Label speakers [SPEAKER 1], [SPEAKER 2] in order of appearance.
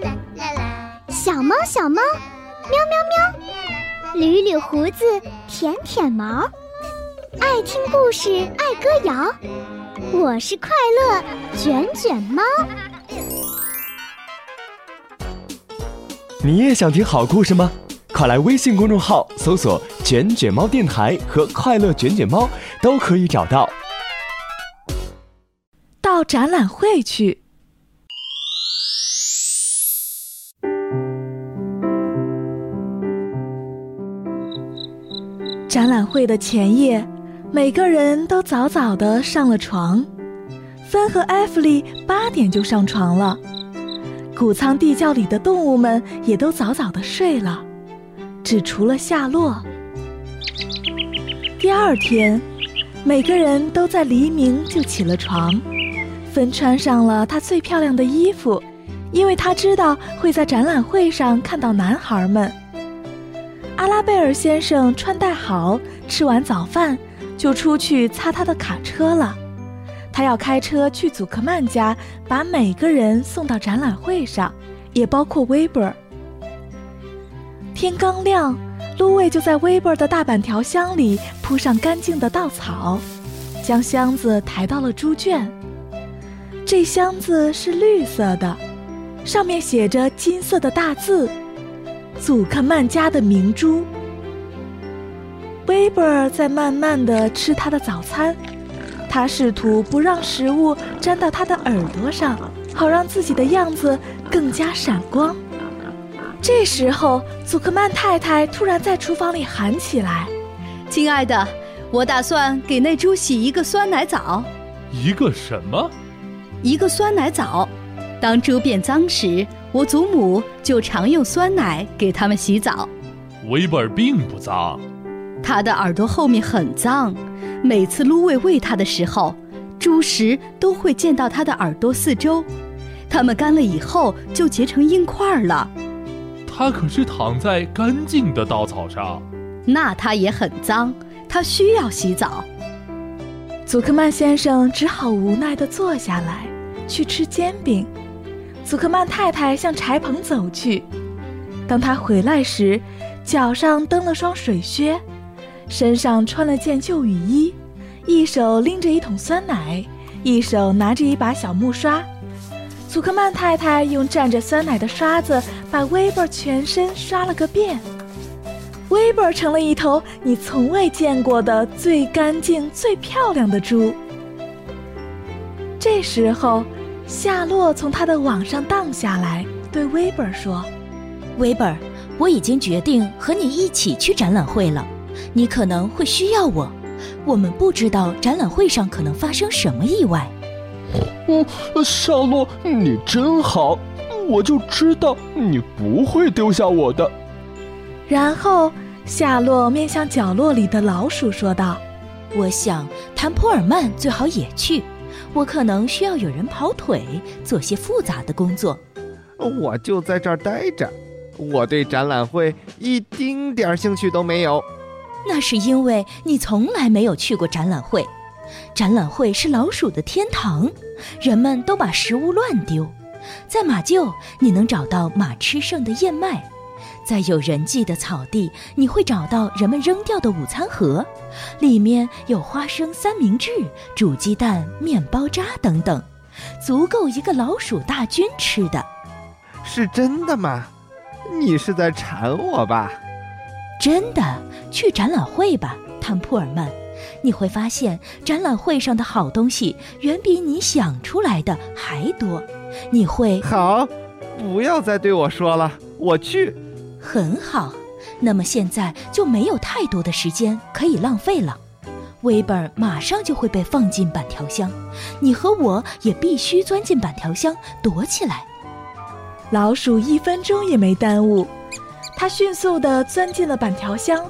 [SPEAKER 1] 小猫小猫，喵喵喵，捋捋胡子，舔舔毛，爱听故事，爱歌谣，我是快乐卷卷猫。
[SPEAKER 2] 你也想听好故事吗？快来微信公众号搜索卷卷猫电台和快乐卷卷猫，都可以找到。
[SPEAKER 3] 到展览会去。展览会的前夜，每个人都早早地上了床。芬和艾弗利8点就上床了，谷仓地窖里的动物们也都早早地睡了，只除了夏洛。第二天，每个人都在黎明就起了床。芬穿上了她最漂亮的衣服，因为她知道会在展览会上看到男孩们。阿拉贝尔先生穿戴好，吃完早饭就出去擦他的卡车了。他要开车去祖克曼家，把每个人送到展览会上，也包括威伯尔。天刚亮，芦苇就在威伯尔的大板条箱里铺上干净的稻草，将箱子抬到了猪圈。这箱子是绿色的，上面写着金色的大字：祖克曼家的明珠。威伯尔在慢慢地吃他的早餐，他试图不让食物沾到他的耳朵上，好让自己的样子更加闪光。这时候，祖克曼太太突然在厨房里喊起来：“
[SPEAKER 4] 亲爱的，我打算给那猪洗一个酸奶澡。”
[SPEAKER 5] 一个什么？
[SPEAKER 4] 一个酸奶澡。当猪变脏时，我祖母就常用酸奶给它们洗澡。
[SPEAKER 5] 威伯尔并不脏，
[SPEAKER 4] 他的耳朵后面很脏，每次芦苇喂它的时候，猪食都会溅到它的耳朵四周，它们干了以后就结成硬块了。
[SPEAKER 5] 他可是躺在干净的稻草上。
[SPEAKER 4] 那它也很脏，它需要洗澡。
[SPEAKER 3] 祖克曼先生只好无奈地坐下来，去吃煎饼。祖克曼太太向柴棚走去，当她回来时，脚上蹬了双水靴，身上穿了件旧雨衣，一手拎着一桶酸奶，一手拿着一把小木刷。祖克曼太太用蘸着酸奶的刷子把威伯尔全身刷了个遍。威伯尔成了一头你从未见过的最干净最漂亮的猪。这时候，夏洛从他的网上荡下来，对威伯尔说：“
[SPEAKER 6] 威伯尔，我已经决定和你一起去展览会了，你可能会需要我。我们不知道展览会上可能发生什么意外。”
[SPEAKER 2] 夏洛，你真好，我就知道你不会丢下我的。
[SPEAKER 3] 然后夏洛面向角落里的老鼠说道：“
[SPEAKER 6] 我想谭普尔曼最好也去，我可能需要有人跑腿，做些复杂的工作。”
[SPEAKER 7] 我就在这儿待着，我对展览会一丁点兴趣都没有。
[SPEAKER 6] 那是因为你从来没有去过展览会。展览会是老鼠的天堂，人们都把食物乱丢。在马厩，你能找到马吃剩的燕麦；在有人迹的草地，你会找到人们扔掉的午餐盒，里面有花生三明治、煮鸡蛋、面包渣等等，足够一个老鼠大军吃的。
[SPEAKER 7] 是真的吗？你是在馋我吧？
[SPEAKER 6] 真的，去展览会吧，谭普尔曼。你会发现展览会上的好东西远比你想出来的还多。你会……
[SPEAKER 7] 好，不要再对我说了，我去。
[SPEAKER 6] 很好，那么现在就没有太多的时间可以浪费了。威伯尔马上就会被放进板条箱，你和我也必须钻进板条箱躲起来。
[SPEAKER 3] 老鼠1分钟也没耽误，它迅速地钻进了板条箱，